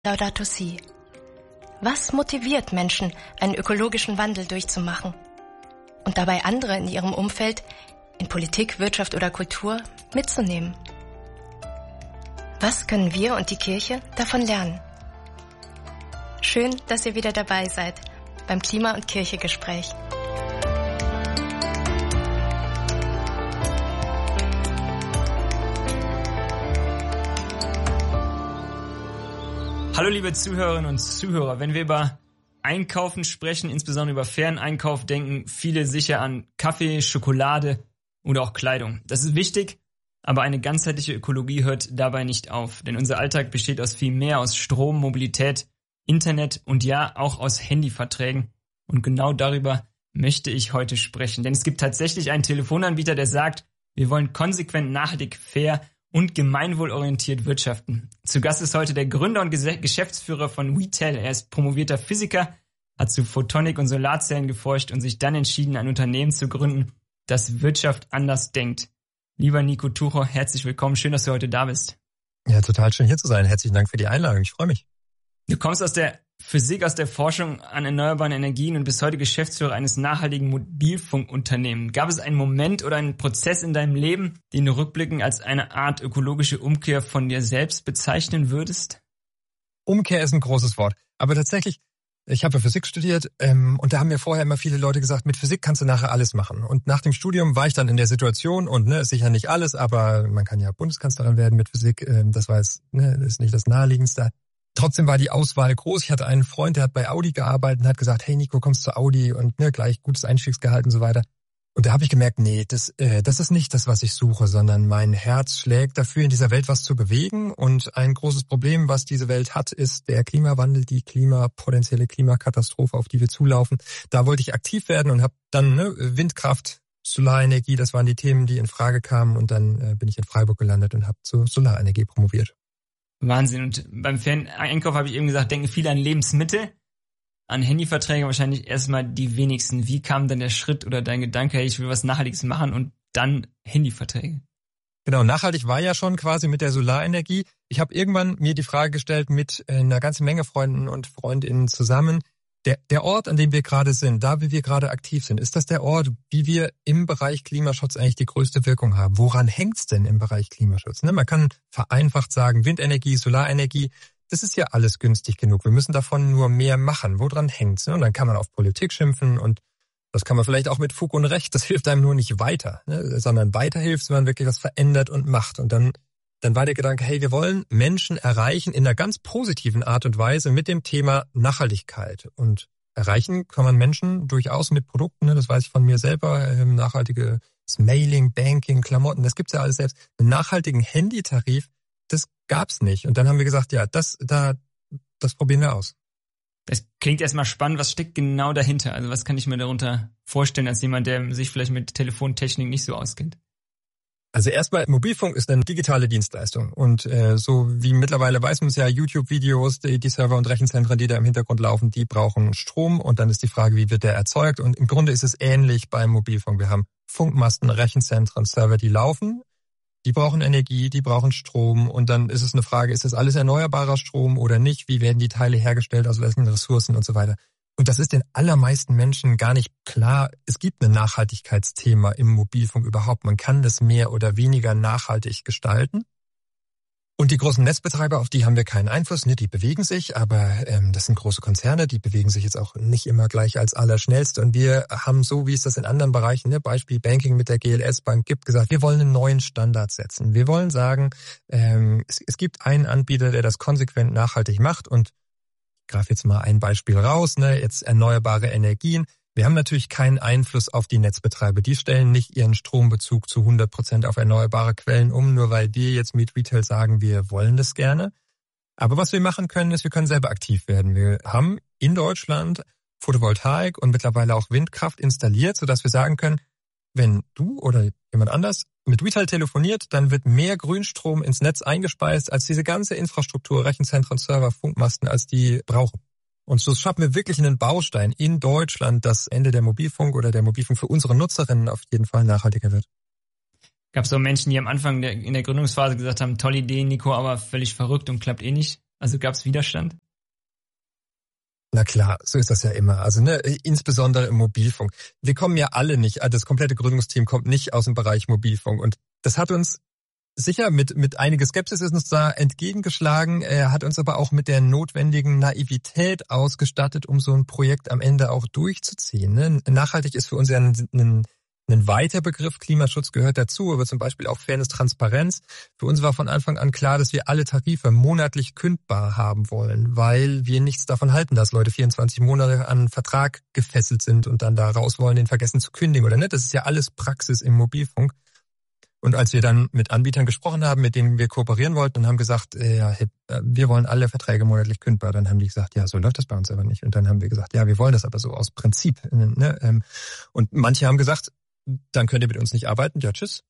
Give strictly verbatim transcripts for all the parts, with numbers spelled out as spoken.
Laudato Si. Was motiviert Menschen, einen ökologischen Wandel durchzumachen und dabei andere in ihrem Umfeld, in Politik, Wirtschaft oder Kultur, mitzunehmen? Was können wir und die Kirche davon lernen? Schön, dass ihr wieder dabei seid beim Klima- und Kirche-Gespräch. Hallo liebe Zuhörerinnen und Zuhörer, wenn wir über Einkaufen sprechen, insbesondere über fairen Einkauf, denken viele sicher an Kaffee, Schokolade oder auch Kleidung. Das ist wichtig, aber eine ganzheitliche Ökologie hört dabei nicht auf, denn unser Alltag besteht aus viel mehr, aus Strom, Mobilität, Internet und ja auch aus Handyverträgen. Und genau darüber möchte ich heute sprechen, denn es gibt tatsächlich einen Telefonanbieter, der sagt, wir wollen konsequent, nachhaltig, fair und gemeinwohlorientiert wirtschaften. Zu Gast ist heute der Gründer und Geschäftsführer von WeTel. Er ist promovierter Physiker, hat zu Photonik und Solarzellen geforscht und sich dann entschieden, ein Unternehmen zu gründen, das Wirtschaft anders denkt. Lieber Nico Tucher, herzlich willkommen. Schön, dass du heute da bist. Ja, total schön hier zu sein. Herzlichen Dank für die Einladung. Ich freue mich. Du kommst aus der Physik, aus der Forschung an erneuerbaren Energien und bist heute Geschäftsführer eines nachhaltigen Mobilfunkunternehmens. Gab es einen Moment oder einen Prozess in deinem Leben, den du rückblickend als eine Art ökologische Umkehr von dir selbst bezeichnen würdest? Umkehr ist ein großes Wort. Aber tatsächlich, ich habe ja Physik studiert ähm, und da haben mir vorher immer viele Leute gesagt, mit Physik kannst du nachher alles machen. Und nach dem Studium war ich dann in der Situation und ne, ist sicher nicht alles, aber man kann ja Bundeskanzlerin werden mit Physik. Ähm, das war jetzt, ne, ist nicht das Naheliegendste. Trotzdem war die Auswahl groß. Ich hatte einen Freund, der hat bei Audi gearbeitet und hat gesagt, hey Nico, kommst zu Audi und ne, gleich gutes Einstiegsgehalt und so weiter. Und da habe ich gemerkt, nee, das, äh, das ist nicht das, was ich suche, sondern mein Herz schlägt dafür, in dieser Welt was zu bewegen. Und ein großes Problem, was diese Welt hat, ist der Klimawandel, die Klima, potenzielle Klimakatastrophe, auf die wir zulaufen. Da wollte ich aktiv werden und habe dann ne, Windkraft, Solarenergie, das waren die Themen, die in Frage kamen. Und dann äh, bin ich in Freiburg gelandet und habe zur Solarenergie promoviert. Wahnsinn. Und beim fairen Einkauf habe ich eben gesagt, denken viele an Lebensmittel, an Handyverträge wahrscheinlich erstmal die wenigsten. Wie kam denn der Schritt oder dein Gedanke, hey, ich will was Nachhaltiges machen und dann Handyverträge? Genau, nachhaltig war ja schon quasi mit der Solarenergie. Ich habe irgendwann mir die Frage gestellt mit einer ganzen Menge Freunden und Freundinnen zusammen, der, der Ort, an dem wir gerade sind, da wie wir gerade aktiv sind, ist das der Ort, wie wir im Bereich Klimaschutz eigentlich die größte Wirkung haben? Woran hängt's denn im Bereich Klimaschutz? Ne, man kann vereinfacht sagen, Windenergie, Solarenergie, das ist ja alles günstig genug. Wir müssen davon nur mehr machen. Woran hängt's? Ne? Und dann kann man auf Politik schimpfen und das kann man vielleicht auch mit Fug und Recht. Das hilft einem nur nicht weiter, ne? Sondern weiterhilft, wenn man wirklich was verändert und macht. Und dann Dann war der Gedanke, hey, wir wollen Menschen erreichen in einer ganz positiven Art und Weise mit dem Thema Nachhaltigkeit. Und erreichen kann man Menschen durchaus mit Produkten, ne, das weiß ich von mir selber, ähm, nachhaltiges Mailing, Banking, Klamotten, das gibt's ja alles selbst. Einen nachhaltigen Handytarif, das gab's nicht. Und dann haben wir gesagt, ja, das da, das probieren wir aus. Das klingt erstmal spannend. Was steckt genau dahinter? Also was kann ich mir darunter vorstellen als jemand, der sich vielleicht mit Telefontechnik nicht so auskennt? Also erstmal, Mobilfunk ist eine digitale Dienstleistung und äh, so wie mittlerweile weiß man es ja, YouTube-Videos, die, die Server und Rechenzentren, die da im Hintergrund laufen, die brauchen Strom und dann ist die Frage, wie wird der erzeugt und im Grunde ist es ähnlich beim Mobilfunk. Wir haben Funkmasten, Rechenzentren, Server, die laufen, die brauchen Energie, die brauchen Strom und dann ist es eine Frage, ist das alles erneuerbarer Strom oder nicht? Wie werden die Teile hergestellt, aus welchen Ressourcen und so weiter? Und das ist den allermeisten Menschen gar nicht klar. Es gibt ein Nachhaltigkeitsthema im Mobilfunk überhaupt. Man kann das mehr oder weniger nachhaltig gestalten. Und die großen Netzbetreiber, auf die haben wir keinen Einfluss. Ne, die bewegen sich, aber ähm, das sind große Konzerne, die bewegen sich jetzt auch nicht immer gleich als allerschnellste. Und wir haben, so wie es das in anderen Bereichen, ne, Beispiel Banking mit der G L S-Bank gibt, gesagt, wir wollen einen neuen Standard setzen. Wir wollen sagen, ähm, es, es gibt einen Anbieter, der das konsequent nachhaltig macht und ich greife jetzt mal ein Beispiel raus, ne, jetzt erneuerbare Energien. Wir haben natürlich keinen Einfluss auf die Netzbetreiber. Die stellen nicht ihren Strombezug zu hundert Prozent auf erneuerbare Quellen um, nur weil wir jetzt mit WeTel sagen, wir wollen das gerne. Aber was wir machen können, ist, wir können selber aktiv werden. Wir haben in Deutschland Photovoltaik und mittlerweile auch Windkraft installiert, sodass wir sagen können, wenn du oder jemand anders mit WeTel telefoniert, dann wird mehr Grünstrom ins Netz eingespeist, als diese ganze Infrastruktur, Rechenzentren, Server, Funkmasten, als die brauchen. Und so schaffen wir wirklich einen Baustein in Deutschland, dass Ende der Mobilfunk oder der Mobilfunk für unsere Nutzerinnen auf jeden Fall nachhaltiger wird. Gab es so Menschen, die am Anfang der, in der Gründungsphase gesagt haben, tolle Idee, Nico, aber völlig verrückt und klappt eh nicht? Also gab es Widerstand? Na klar, so ist das ja immer. Also ne, insbesondere im Mobilfunk. Wir kommen ja alle nicht, das komplette Gründungsteam kommt nicht aus dem Bereich Mobilfunk. Und das hat uns sicher mit mit einige Skepsis ist uns da entgegengeschlagen. Er hat uns aber auch mit der notwendigen Naivität ausgestattet, um so ein Projekt am Ende auch durchzuziehen. Ne? Nachhaltig ist für uns ja ein, ein Ein weiter Begriff, Klimaschutz gehört dazu, aber zum Beispiel auch Fairness, Transparenz. Für uns war von Anfang an klar, dass wir alle Tarife monatlich kündbar haben wollen, weil wir nichts davon halten, dass Leute vierundzwanzig Monate an einen Vertrag gefesselt sind und dann da raus wollen, den vergessen zu kündigen oder nicht. Das ist ja alles Praxis im Mobilfunk. Und als wir dann mit Anbietern gesprochen haben, mit denen wir kooperieren wollten und haben gesagt, äh, ja, wir wollen alle Verträge monatlich kündbar, dann haben die gesagt, ja, so läuft das bei uns aber nicht. Und dann haben wir gesagt, ja, wir wollen das aber so aus Prinzip. Ne? Und manche haben gesagt, dann könnt ihr mit uns nicht arbeiten, ja tschüss.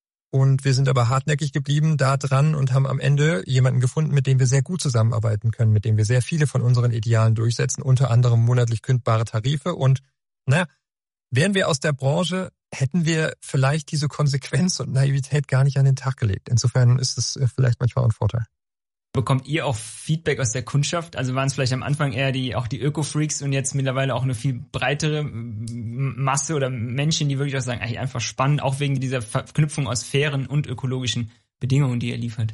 Und wir sind aber hartnäckig geblieben da dran und haben am Ende jemanden gefunden, mit dem wir sehr gut zusammenarbeiten können, mit dem wir sehr viele von unseren Idealen durchsetzen, unter anderem monatlich kündbare Tarife. Und naja, wären wir aus der Branche, hätten wir vielleicht diese Konsequenz und Naivität gar nicht an den Tag gelegt. Insofern ist es vielleicht manchmal ein Vorteil. Bekommt ihr auch Feedback aus der Kundschaft? Also waren es vielleicht am Anfang eher die auch die Öko-Freaks und jetzt mittlerweile auch eine viel breitere Masse oder Menschen, die wirklich auch sagen, ey, einfach spannend, auch wegen dieser Verknüpfung aus fairen und ökologischen Bedingungen, die ihr liefert?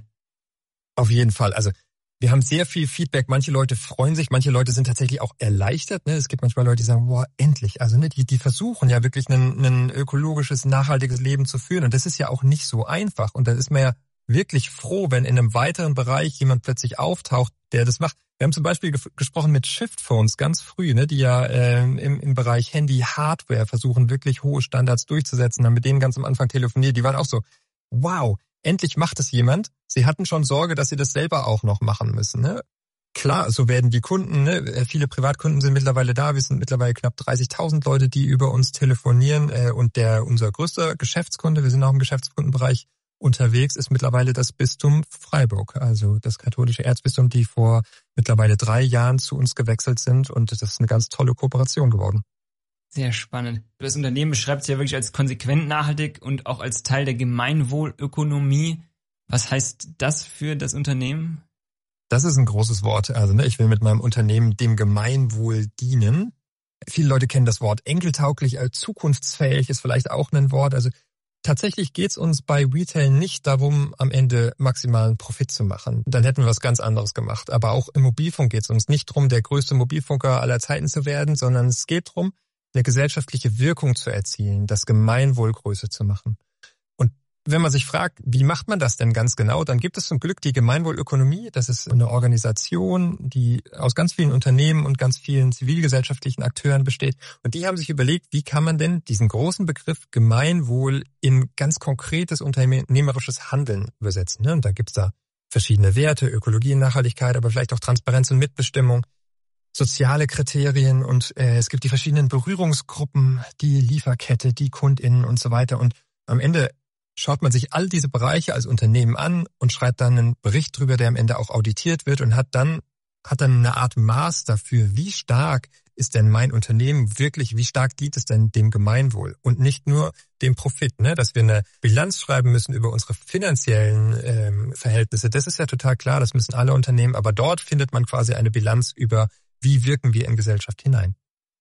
Auf jeden Fall. Also wir haben sehr viel Feedback. Manche Leute freuen sich, manche Leute sind tatsächlich auch erleichtert. Ne? Es gibt manchmal Leute, die sagen, boah, endlich. Also ne, die, die versuchen ja wirklich ein, ein ökologisches, nachhaltiges Leben zu führen. Und das ist ja auch nicht so einfach. Und da ist man ja wirklich froh, wenn in einem weiteren Bereich jemand plötzlich auftaucht, der das macht. Wir haben zum Beispiel ge- gesprochen mit Shift-Phones ganz früh, ne, die ja äh, im, im Bereich Handy-Hardware versuchen, wirklich hohe Standards durchzusetzen, haben mit denen ganz am Anfang telefoniert. Die waren auch so, wow, endlich macht es jemand. Sie hatten schon Sorge, dass sie das selber auch noch machen müssen. Ne? Klar, so werden die Kunden, ne? Viele Privatkunden sind mittlerweile da. Wir sind mittlerweile knapp dreißigtausend Leute, die über uns telefonieren. Äh, und der unser größter Geschäftskunde, wir sind auch im Geschäftskundenbereich unterwegs, ist mittlerweile das Bistum Freiburg, also das katholische Erzbistum, die vor mittlerweile drei Jahren zu uns gewechselt sind. Und das ist eine ganz tolle Kooperation geworden. Sehr spannend. Das Unternehmen beschreibt sich ja wirklich als konsequent nachhaltig und auch als Teil der Gemeinwohlökonomie. Was heißt das für das Unternehmen? Das ist ein großes Wort. Also ne, ich will mit meinem Unternehmen dem Gemeinwohl dienen. Viele Leute kennen das Wort enkeltauglich, als zukunftsfähig ist vielleicht auch ein Wort. Also tatsächlich geht's uns bei Retail nicht darum, am Ende maximalen Profit zu machen. Dann hätten wir was ganz anderes gemacht. Aber auch im Mobilfunk geht's uns nicht darum, der größte Mobilfunker aller Zeiten zu werden, sondern es geht darum, eine gesellschaftliche Wirkung zu erzielen, das Gemeinwohl größer zu machen. Und wenn man sich fragt, wie macht man das denn ganz genau, dann gibt es zum Glück die Gemeinwohlökonomie. Das ist eine Organisation, die aus ganz vielen Unternehmen und ganz vielen zivilgesellschaftlichen Akteuren besteht. Und die haben sich überlegt, wie kann man denn diesen großen Begriff Gemeinwohl in ganz konkretes unternehmerisches Handeln übersetzen. Und da gibt's da verschiedene Werte, Ökologie und Nachhaltigkeit, aber vielleicht auch Transparenz und Mitbestimmung, soziale Kriterien und äh, es gibt die verschiedenen Berührungsgruppen, die Lieferkette, die KundInnen und so weiter. Und am Ende schaut man sich all diese Bereiche als Unternehmen an und schreibt dann einen Bericht drüber, der am Ende auch auditiert wird und hat dann hat dann eine Art Maß dafür, wie stark ist denn mein Unternehmen wirklich, wie stark dient es denn dem Gemeinwohl und nicht nur dem Profit, ne? Dass wir eine Bilanz schreiben müssen über unsere finanziellen ähm, Verhältnisse. Das ist ja total klar, das müssen alle Unternehmen, aber dort findet man quasi eine Bilanz über, wie wirken wir in Gesellschaft hinein.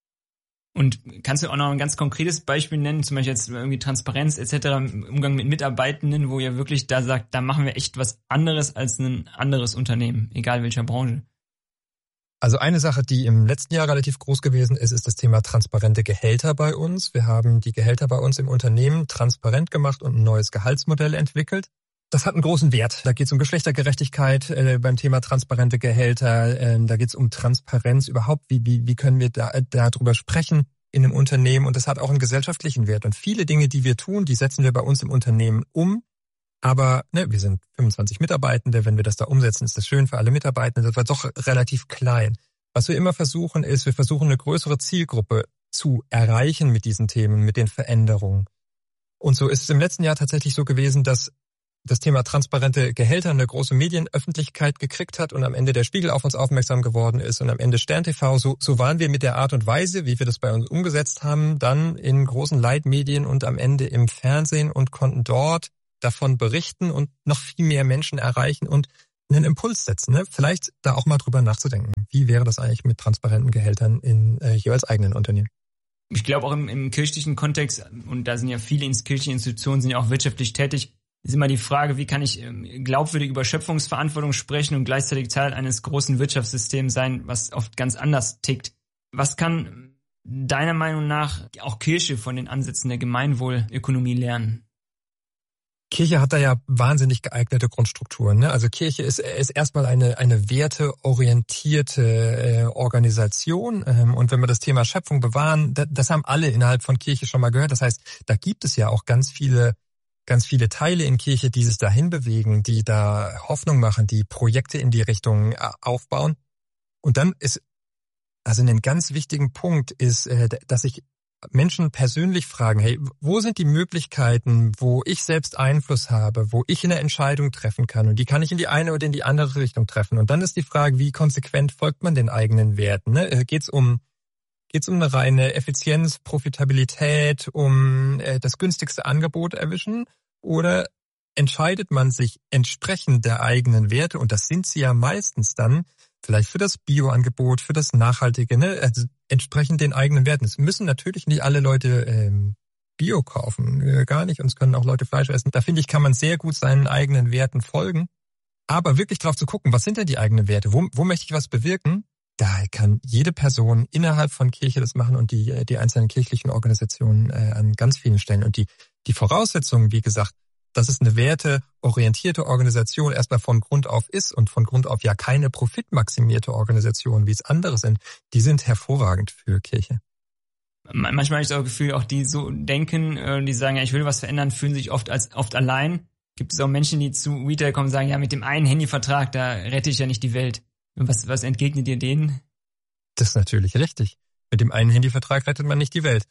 Und kannst du auch noch ein ganz konkretes Beispiel nennen, zum Beispiel jetzt irgendwie Transparenz et cetera im Umgang mit Mitarbeitenden, wo ihr wirklich da sagt, da machen wir echt was anderes als ein anderes Unternehmen, egal welcher Branche? Also eine Sache, die im letzten Jahr relativ groß gewesen ist, ist das Thema transparente Gehälter bei uns. Wir haben die Gehälter bei uns im Unternehmen transparent gemacht und ein neues Gehaltsmodell entwickelt. Das hat einen großen Wert. Da geht es um Geschlechtergerechtigkeit äh, beim Thema transparente Gehälter. Äh, da geht es um Transparenz überhaupt. Wie, wie, wie können wir da darüber sprechen in einem Unternehmen? Und das hat auch einen gesellschaftlichen Wert. Und viele Dinge, die wir tun, die setzen wir bei uns im Unternehmen um. Aber ne, wir sind fünfundzwanzig Mitarbeitende. Wenn wir das da umsetzen, ist das schön für alle Mitarbeitenden. Das war doch relativ klein. Was wir immer versuchen, ist, wir versuchen eine größere Zielgruppe zu erreichen mit diesen Themen, mit den Veränderungen. Und so ist es im letzten Jahr tatsächlich so gewesen, dass das Thema transparente Gehälter eine große Medienöffentlichkeit gekriegt hat und am Ende der Spiegel auf uns aufmerksam geworden ist und am Ende Stern T V. So, so waren wir mit der Art und Weise, wie wir das bei uns umgesetzt haben, dann in großen Leitmedien und am Ende im Fernsehen und konnten dort davon berichten und noch viel mehr Menschen erreichen. Und einen Impuls setzen, ne? Vielleicht da auch mal drüber nachzudenken. Wie wäre das eigentlich mit transparenten Gehältern in äh, jeweils eigenen Unternehmen? Ich glaube auch im, im kirchlichen Kontext, und da sind ja viele kirchliche Institutionen, sind ja auch wirtschaftlich tätig, ist immer die Frage, wie kann ich ähm, glaubwürdig über Schöpfungsverantwortung sprechen und gleichzeitig Teil eines großen Wirtschaftssystems sein, was oft ganz anders tickt. Was kann deiner Meinung nach auch Kirche von den Ansätzen der Gemeinwohlökonomie lernen? Kirche hat da ja wahnsinnig geeignete Grundstrukturen. Ne? Also Kirche ist, ist erstmal eine, eine werteorientierte äh, Organisation. Ähm, und wenn wir das Thema Schöpfung bewahren, da, das haben alle innerhalb von Kirche schon mal gehört. Das heißt, da gibt es ja auch ganz viele, ganz viele Teile in Kirche, die sich dahin bewegen, die da Hoffnung machen, die Projekte in die Richtung äh, aufbauen. Und dann ist, also ein ganz wichtigen Punkt ist, äh, dass ich Menschen persönlich fragen, hey, wo sind die Möglichkeiten, wo ich selbst Einfluss habe, wo ich eine Entscheidung treffen kann, und die kann ich in die eine oder in die andere Richtung treffen. Und dann ist die Frage, wie konsequent folgt man den eigenen Werten? Ne? Geht's um geht's um eine reine Effizienz, Profitabilität, um äh, das günstigste Angebot erwischen, oder entscheidet man sich entsprechend der eigenen Werte, und das sind sie ja meistens dann, vielleicht für das Bioangebot, für das Nachhaltige, ne? Also entsprechend den eigenen Werten. Es müssen natürlich nicht alle Leute ähm, Bio kaufen, äh, gar nicht. Und es können auch Leute Fleisch essen. Da finde ich, kann man sehr gut seinen eigenen Werten folgen. Aber wirklich drauf zu gucken, was sind denn die eigenen Werte? Wo, wo möchte ich was bewirken? Da kann jede Person innerhalb von Kirche das machen, und die, die einzelnen kirchlichen Organisationen äh, an ganz vielen Stellen. Und die, die Voraussetzungen, wie gesagt, dass es eine werteorientierte Organisation erstmal von Grund auf ist und von Grund auf ja keine profitmaximierte Organisation, wie es andere sind, die sind hervorragend für Kirche. Manchmal habe ich das Gefühl, auch die so denken, die sagen, ja, ich will was verändern, fühlen sich oft als oft allein. Gibt es auch Menschen, die zu Retail kommen und sagen, ja, mit dem einen Handyvertrag, da rette ich ja nicht die Welt. Was, was entgegnet ihr denen? Das ist natürlich richtig. Mit dem einen Handyvertrag rettet man nicht die Welt.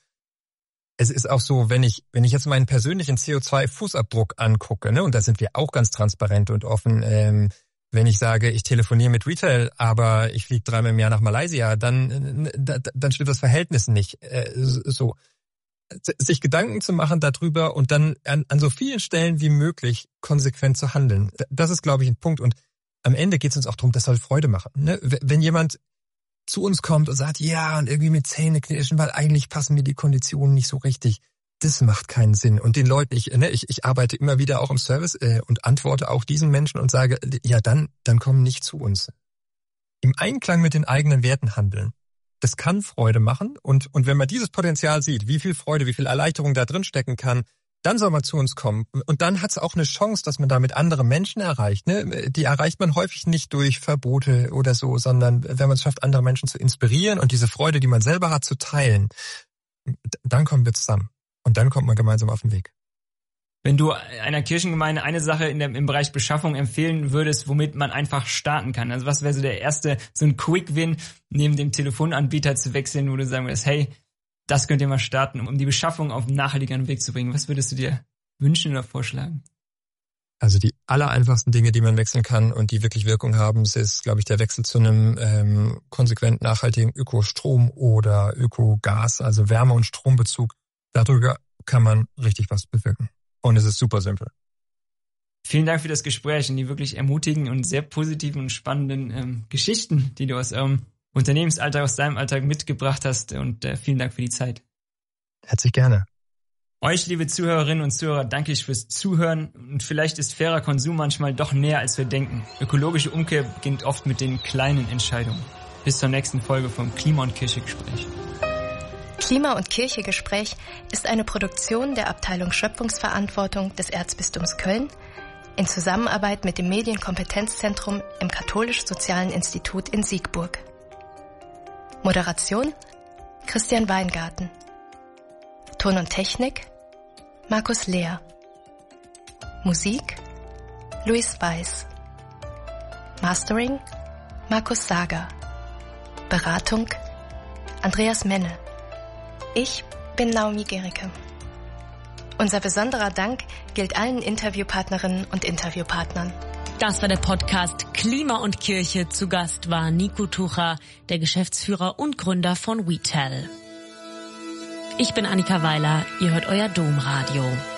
Es ist auch so, wenn ich wenn ich jetzt meinen persönlichen C O zwei Fußabdruck angucke, ne, und da sind wir auch ganz transparent und offen, ähm, wenn ich sage, ich telefoniere mit Retail, aber ich fliege dreimal im Jahr nach Malaysia, dann dann, dann stimmt das Verhältnis nicht. Äh, so sich Gedanken zu machen darüber und dann an, an so vielen Stellen wie möglich konsequent zu handeln. Das ist, glaube ich, ein Punkt. Und am Ende geht es uns auch darum, das soll Freude machen. Ne? Wenn jemand zu uns kommt und sagt, ja, und irgendwie mit Zähneknirschen, weil eigentlich passen mir die Konditionen nicht so richtig. Das macht keinen Sinn. Und den Leuten, ich, ne, ich, ich arbeite immer wieder auch im Service äh, und antworte auch diesen Menschen und sage, ja, dann, dann kommen nicht zu uns. Im Einklang mit den eigenen Werten handeln. Das kann Freude machen. Und, und wenn man dieses Potenzial sieht, wie viel Freude, wie viel Erleichterung da drin stecken kann, dann soll man zu uns kommen. Und dann hat es auch eine Chance, dass man damit andere Menschen erreicht. Ne? Die erreicht man häufig nicht durch Verbote oder so, sondern wenn man es schafft, andere Menschen zu inspirieren und diese Freude, die man selber hat, zu teilen, dann kommen wir zusammen. Und dann kommt man gemeinsam auf den Weg. Wenn du einer Kirchengemeinde eine Sache in der, im Bereich Beschaffung empfehlen würdest, womit man einfach starten kann, also was wäre so der erste, so ein Quick-Win, neben dem Telefonanbieter zu wechseln, wo du sagen würdest, hey, das könnt ihr mal starten, um die Beschaffung auf einen nachhaltigeren Weg zu bringen. Was würdest du dir wünschen oder vorschlagen? Also die allereinfachsten Dinge, die man wechseln kann und die wirklich Wirkung haben, das ist, glaube ich, der Wechsel zu einem ähm, konsequent nachhaltigen Ökostrom oder Ökogas, also Wärme- und Strombezug. Darüber kann man richtig was bewirken. Und es ist super simpel. Vielen Dank für das Gespräch und die wirklich ermutigen und sehr positiven und spannenden ähm, Geschichten, die du aus eurem Unternehmensalltag, aus deinem Alltag mitgebracht hast, und äh, vielen Dank für die Zeit. Herzlich gerne. Euch, liebe Zuhörerinnen und Zuhörer, danke ich fürs Zuhören, und vielleicht ist fairer Konsum manchmal doch näher, als wir denken. Ökologische Umkehr beginnt oft mit den kleinen Entscheidungen. Bis zur nächsten Folge vom Klima- und Kirche-Gespräch. Klima- und Kirche-Gespräch ist eine Produktion der Abteilung Schöpfungsverantwortung des Erzbistums Köln in Zusammenarbeit mit dem Medienkompetenzzentrum im Katholisch-Sozialen Institut in Siegburg. Moderation Christian Weingarten. Ton und Technik Markus Lehr. Musik Luis Weiß. Mastering Markus Sager. Beratung Andreas Menne. Ich bin Naomi Gericke. Unser besonderer Dank gilt allen Interviewpartnerinnen und Interviewpartnern. Das war der Podcast Klima und Kirche. Zu Gast war Nico Tucher, der Geschäftsführer und Gründer von Retail. Ich bin Annika Weiler, ihr hört euer Domradio.